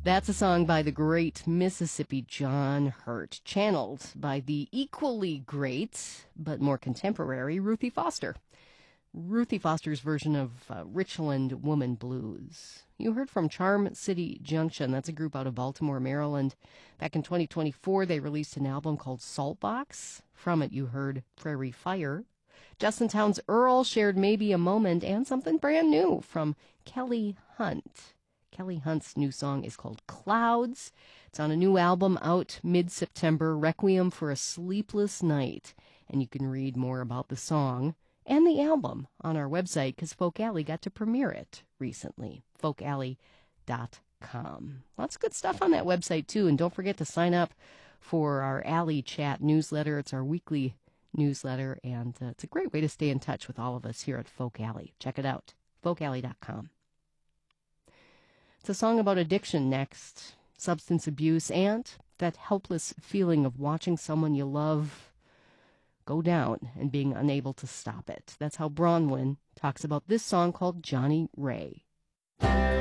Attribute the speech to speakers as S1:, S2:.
S1: That's a song by the great Mississippi John Hurt, channeled by the equally great, but more contemporary, Ruthie Foster. Ruthie Foster's version of Richland Woman Blues. You heard from Charm City Junction. That's a group out of Baltimore, Maryland. Back in 2024, they released an album called Saltbox. From it, you heard Prairie Fire. Justin Townes Earl shared Maybe a Moment and something brand new from Kelly Hunt. Kelly Hunt's new song is called Clouds. It's on a new album out mid-September, Requiem for a Sleepless Night. And you can read more about the song and the album on our website because Folk Alley got to premiere it recently, folkalley.com. Lots of good stuff on that website, too. And don't forget to sign up for our Alley Chat newsletter. It's our weekly newsletter, and it's a great way to stay in touch with all of us here at Folk Alley. Check it out, folkalley.com. It's a song about addiction next, substance abuse, and that helpless feeling of watching someone you love go down and being unable to stop it. That's how Bronwyn talks about this song called Johnny Ray.